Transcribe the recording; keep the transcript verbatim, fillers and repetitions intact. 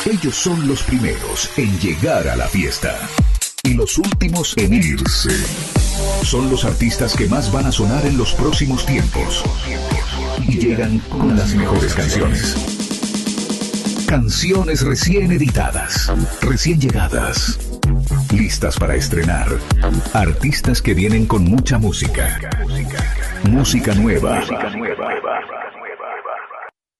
Ellos son los primeros en llegar a la fiesta y los últimos en irse. Son los artistas que más van a sonar en los próximos tiempos y llegan con las mejores canciones. Canciones recién editadas, recién llegadas, listas para estrenar. Artistas que vienen con mucha música. Música nueva.